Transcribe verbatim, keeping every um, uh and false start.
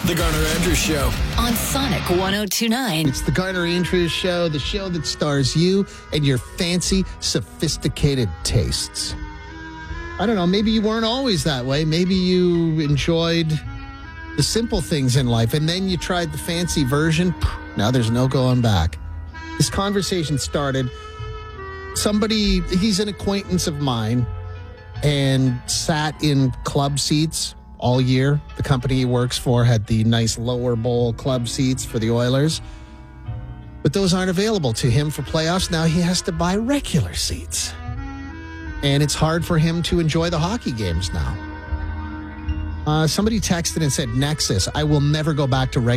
The Garner Andrews Show on Sonic one oh two point nine. It's the Garner Andrews Show, the show that stars you and your fancy, sophisticated tastes. I don't know, maybe you weren't always that way. Maybe you enjoyed the simple things in life, and then you tried the fancy version. Now there's no going back. This conversation started, somebody, he's an acquaintance of mine, and sat in club seats all year. The company he works for had the nice lower bowl club seats for the Oilers. But those aren't available to him for playoffs. Now he has to buy regular seats. And it's hard for him to enjoy the hockey games now. Uh, somebody texted and said, Nexus, I will never go back to regular